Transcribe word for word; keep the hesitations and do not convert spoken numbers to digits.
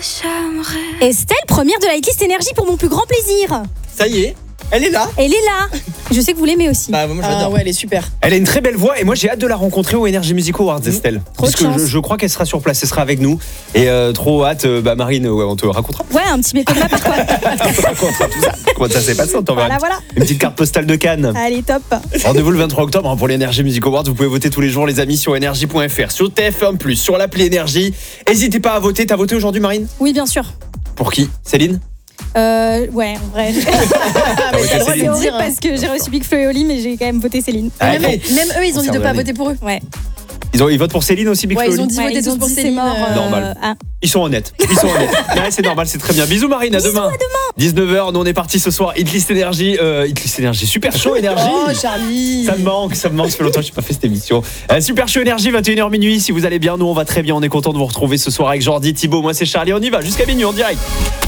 Estelle, première de la hitlist énergie pour mon plus grand plaisir. Ça y est, elle est là. Elle est là. Je sais que vous l'aimez aussi. Bah, moi, Ah ouais, elle est super. Elle a une très belle voix et moi j'ai hâte de la rencontrer au Energy Music Awards, Estelle. Trop de Parce que chance. je, je crois qu'elle sera sur place, elle sera avec nous. Et euh, trop hâte, euh, bah Marine, ouais, on te racontera. Ouais, un petit méco de ma part quoi. On te racontera tout ça. Comment ça s'est passé, on t'enverra Voilà, voilà. une petite carte postale de Cannes. Allez, top. Rendez-vous le vingt-trois octobre hein, pour l'Energy Music Awards. Vous pouvez voter tous les jours, les amis, sur énergie point f r, sur T F un plus, sur l'appli Énergie. N'hésitez pas à voter. T'as voté aujourd'hui, Marine? Oui, bien sûr. Pour qui? Céline? Euh, ouais, en vrai. T'as voté C'est Céline? horrible parce que j'ai reçu Big Flo et Oli, mais j'ai quand même voté Céline. Ah, Même, mais- même eux, ils ont dit de pas voter pour eux. Ouais. Ils, ont, ils votent pour Céline aussi, Big Ouais, Flo et ils ont Oli dit Ouais, voter ils tous ont pour dit c'est Céline. mort. euh, euh, Normal. ah. Ils sont honnêtes. Ils sont honnêtes. Ouais, c'est normal, c'est très bien. Bisous Marine, à Bisous, demain. à demain. dix-neuf heures, nous on est parti ce soir. Hitlist Énergie. Euh, Hitlist Énergie. Super chaud Énergie. Oh, Charlie. Ça me manque, ça me manque. Ça fait longtemps que j'ai pas fait cette émission. Euh, super chaud Énergie, vingt et une heures minuit. Si vous allez bien, nous on va très bien. On est content de vous retrouver ce soir avec Jordi, Thibaut. Moi c'est Charlie. On y va jusqu'à minuit en direct.